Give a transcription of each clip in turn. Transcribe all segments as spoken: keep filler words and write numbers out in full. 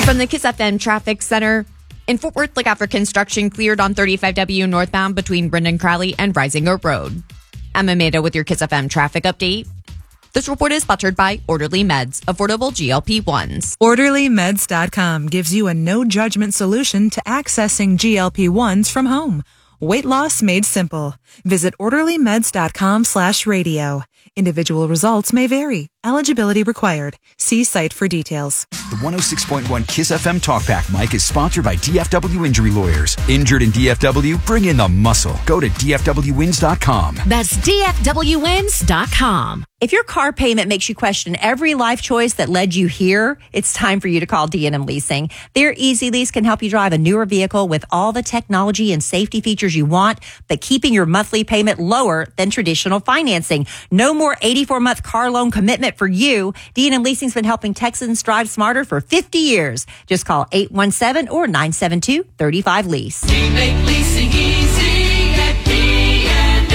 From the Kiss F M Traffic Center, in Fort Worth, look out for construction cleared on thirty-five W northbound between Brendan Crowley and Risinger Road. I'm Amanda with your Kiss F M traffic update. This report is sponsored by Orderly Meds, affordable G L P ones. Orderly Meds dot com gives you a no-judgment solution to accessing G L P ones from home. Weight loss made simple. Visit Orderly Meds dot com slash radio. Individual results may vary. Eligibility required. See site for details. The one oh six point one Kiss F M Talkback mic is sponsored by D F W Injury Lawyers. Injured in D F W? Bring in the muscle. Go to D F W wins dot com. That's D F W wins dot com. If your car payment makes you question every life choice that led you here, it's time for you to call D and M Leasing. Their Easy Lease can help you drive a newer vehicle with all the technology and safety features you want, but keeping your monthly payment lower than traditional financing. No more eighty-four month car loan commitment for you. D and M Leasing's been helping Texans drive smarter for fifty years. Just call eight one seven or nine seven two, three five lease. We make leasing easy at D and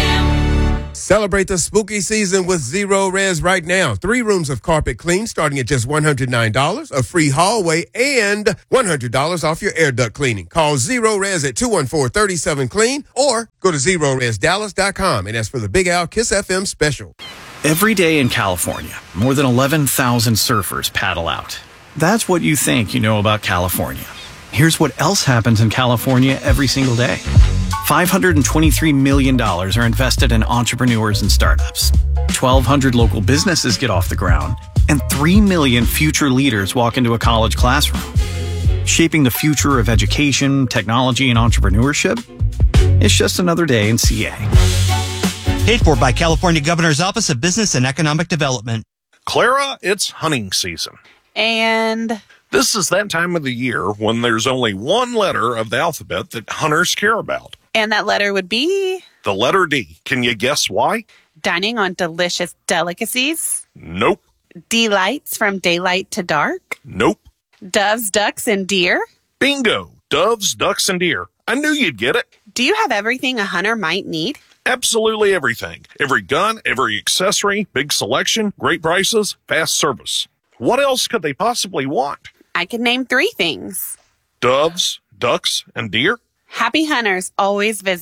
M. Celebrate the spooky season with Zero Res right now. Three rooms of carpet clean starting at just one hundred nine dollars, a free hallway, and one hundred dollars off your air duct cleaning. Call Zero Res at two one four, three seven clean or go to zero res dallas dot com. And that's for the Big Al Kiss F M special. Every day in California, more than eleven thousand surfers paddle out. That's what you think you know about California. Here's what else happens in California every single day. five hundred twenty-three million dollars are invested in entrepreneurs and startups. twelve hundred local businesses get off the ground. And three million future leaders walk into a college classroom. Shaping the future of education, technology, and entrepreneurship? It's just another day in C A. Paid for by California Governor's Office of Business and Economic Development. Clara, it's hunting season. And this is that time of the year when there's only one letter of the alphabet that hunters care about. And that letter would be? The letter D. Can you guess why? Dining on delicious delicacies? Nope. Delights from daylight to dark? Nope. Doves, ducks, and deer? Bingo. Doves, ducks, and deer. I knew you'd get it. Do you have everything a hunter might need? Absolutely everything. Every gun, every accessory, big selection, great prices, fast service. What else could they possibly want? I can name three things. Doves, ducks, and deer? Happy hunters always visit